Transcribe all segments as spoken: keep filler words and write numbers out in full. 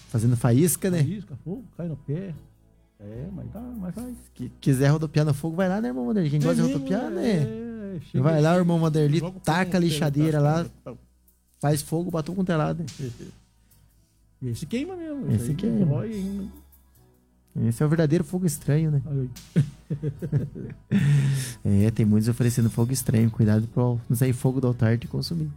Fazendo faísca, né? Faísca, fogo, cai no pé. É, mas tá, mas vai. Que quiser rodopiar no fogo, vai lá, né, irmão Vanderlei? Quem gosta de rodopiar, né? É, chega, Vai lá, o chega, irmão Vanderlei, joga o taca a fogo, lixadeira lá, tá. faz fogo, batou com o telado. Esse queima mesmo. Esse aí queima. dói ainda. Esse é o verdadeiro fogo estranho, né? Aí. É, tem muitos oferecendo fogo estranho. Cuidado pra não sair fogo do altar e te consumir.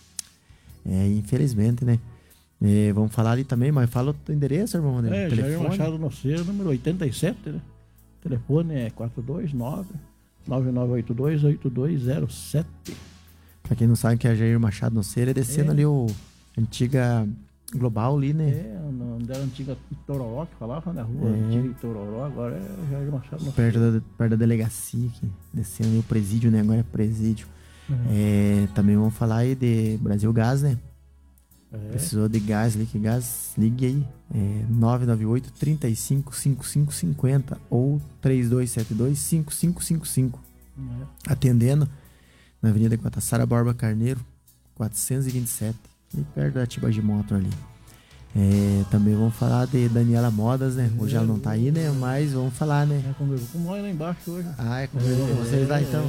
É, infelizmente, né? É, vamos falar ali também, mas fala o endereço, irmão Vanderlei. É, Jair Machado Noceiro, número oitenta e sete, né? O telefone é quatro dois nove, nove nove oito dois, oito dois zero sete. Pra quem não sabe que é Jair Machado Noceiro, é descendo É. ali o antiga Global ali, né? É, onde era a antiga Itororó, que falava, na rua É. antiga Itororó, agora é Jair Machado Noceiro. Perto da, perto da delegacia aqui, descendo ali o presídio, né? Agora é presídio. Uhum. É, também vamos falar aí de Brasil Gás, né? É. Precisou de gás, ligue gás, ligue aí. É nove nove oito, três cinco, cinco cinco cinco zero ou três dois sete dois, cinco cinco cinco cinco. É. Atendendo na Avenida Guatassara Borba Carneiro, quatrocentos e vinte e sete, ali perto da Tiba de Motor ali. É, também vamos falar de Daniela Modas, né? Hoje ela não tá aí, né? Mas vamos falar, né? É, conversou com nós lá embaixo hoje. Ah, é conversou com vocês lá então.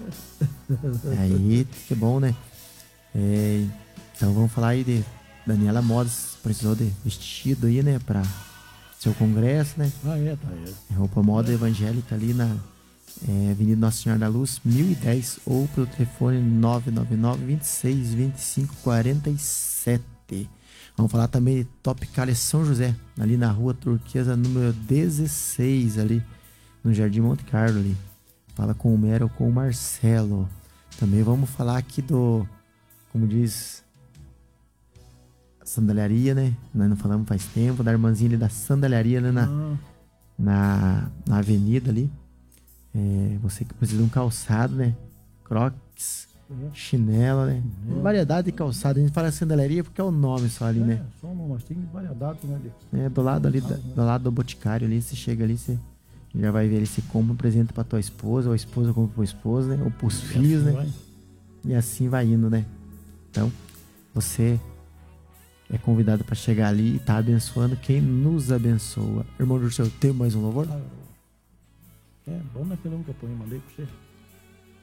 É. Aí, que bom, né? É, então vamos falar aí de Daniela Modas. Precisou de vestido aí, né? Pra seu congresso, né? Ah, é, tá é. Roupa moda evangélica ali na é, Avenida Nossa Senhora da Luz, mil e dez, ou pelo telefone nove nove nove, vinte e seis, vinte e cinco, quarenta e sete. Vamos falar também de Top Cale São José, ali na rua Turquesa, número dezesseis, ali no Jardim Monte Carlo ali. Fala com o Mero ou com o Marcelo. Também vamos falar aqui do, como diz, sandaliaria, né? Nós não falamos faz tempo, da irmãzinha ali da sandaliaria, né? Na, Ah, na, na avenida ali. É, você que precisa de um calçado, né? Crocs, é. chinelo, né? É. Variedade de calçado. A gente fala sandaliaria porque é o nome só ali, né? É, só uma, mas tem variedade, né? De... É, do lado ali, da- do lado do boticário ali, você chega ali, você já vai ver ali, você compra um presente pra tua esposa, ou a esposa compra pro esposo, né? Ou pros filhos, né? Vai. E assim vai indo, né? Então, você é convidado pra chegar ali e tá abençoando quem nos abençoa. Irmão do céu, tem mais um louvor? Ah, é bom naquele um que eu ponho, mandei pra você.